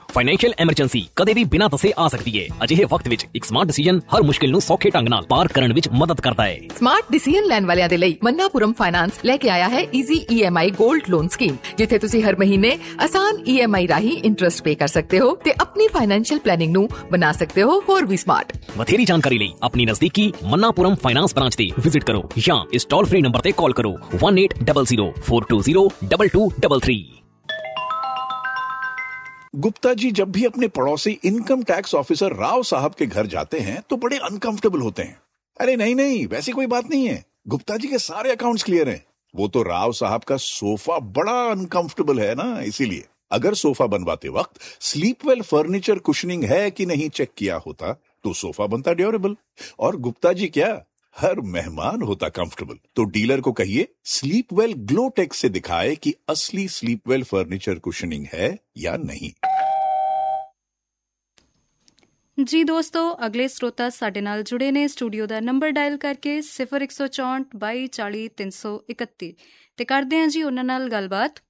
Financial emergency ਕਦੇ ਵੀ ਬਿਨਾਂ ਦੱਸੇ ਆ ਸਕਦੀ ਹੈ। ਅਜਿਹੇ ਵਕਤ ਵਿੱਚ ਇੱਕ ਸਮਾਰਟ ਡਿਸੀਜਨ ਹਰ ਮੁਸ਼ਕਿਲ ਨੂੰ ਸੌਖੇ ਢੰਗ ਨਾਲ ਪਾਰ ਕਰਨ ਵਿੱਚ ਮਦਦ ਕਰਦਾ ਹੈ। ਸਮਾਰਟ ਡਿਸੀਜਨ ਲੈਣ ਵਾਲਿਆਂ ਦੇ ਲਈ ਮन्नापुरम ਫਾਈਨਾਂਸ ਲੈ ਕੇ ਆਇਆ ਹੈ ਈਜ਼ੀ EMI 골ਡ ਲੋਨ ਸਕੀਮ, ਜਿੱਥੇ ਤੁਸੀਂ ਹਰ ਮਹੀਨੇ ਆਸਾਨ EMI ਰਾਹੀਂ ਇੰਟਰਸਟ ਪੇ ਕਰ ਸਕਦੇ ਹੋ ਤੇ ਆਪਣੀ ਫਾਈਨੈਂਸ਼ੀਅਲ ਪਲੈਨਿੰਗ ਨੂੰ ਬਣਾ ਸਕਦੇ ਹੋ ਹੋਰ ਵੀ ਸਮਾਰਟ। ਵਧੇਰੀ ਜਾਣਕਾਰੀ ਲਈ ਆਪਣੀ ਨਜ਼ਦੀਕੀ ਮन्नापुरम ਫਾਈਨਾਂਸ ਬ੍ਰਾਂਚ ਤੇ ਵਿਜ਼ਿਟ ਕਰੋ ਜਾਂ ਇਸ ਟੋਲ ਫ੍ਰੀ ਨੰਬਰ ਤੇ ਕਾਲ ਕਰੋ 180042022233। गुप्ता जी जब भी अपने पड़ोसी इनकम टैक्स ऑफिसर राव साहब के घर जाते हैं तो बड़े अनकंफर्टेबल होते हैं। अरे नहीं, वैसी कोई बात नहीं है। गुप्ता जी के सारे अकाउंट्स क्लियर हैं। वो तो राव साहब का सोफा बड़ा अनकंफर्टेबल है ना, इसीलिए अगर सोफा बनवाते वक्त स्लीपवेल फर्नीचर कुशनिंग है कि नहीं चेक किया होता तो सोफा बनता ड्यूरेबल, और गुप्ता जी क्या, हर मेहमान होता कंफर्टेबल। तो डीलर को कहिए स्लीपवेल ग्लोटेक से दिखाए कि असली स्लीपवेल फर्नीचर कुशनिंग है या नहीं। जी दोस्तों, अगले श्रोता साडे नाल जुड़े ने स्टूडियो का नंबर डायल करके 0164 22 40 331 ते करते हैं जी उन्हां नाल गलबात।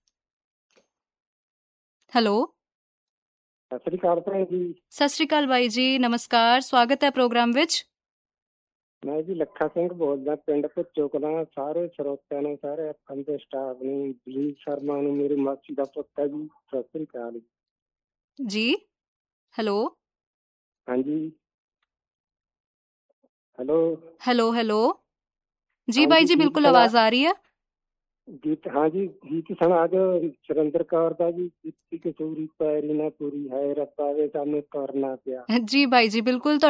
हेलो, सत श्री अकाल भैन जी। सत श्री अकाल बाई जी, नमस्कार, स्वागत है प्रोग्राम विच। मैं जी लखा सिंह बोलदा, पिंड भुच्चो कलां। सारे ਸਰੋਤਿਆਂ ਨੂੰ, ਸਾਰੇ ਐਫਐਮ ਦੇ ਸਟਾਫ ਨੂੰ, ਬਲੀਕ ਸ਼ਰਮਾ ਨੂੰ, ਮੇਰੀ ਮਾਸੀ ਦਾ ਪੁੱਤ ਹੈ ਜੀ, ਸਤਿ ਸ੍ਰੀ ਅਕਾਲ जी। हेलो ਹਾਂਜੀ। हेलो हेलो हेलो जी हाँ बाई जी, जी, गीत बिल्कुल सुना। आवाज आ रही है। गीत, हाँ जी, गीत सुना जो सुरेंद्र कौर ਦਾ ਜੀ, ਕੀਤੀ ਕਸੂਰੀ ਪੈਰੀ ਨਾ ਪੂਰੀ ਹੈ ਰੱਬਾ ਵੇ ਸਾਨੂੰ ਕਰਨਾ ਪਿਆ। जी बाई जी, बिल्कुल।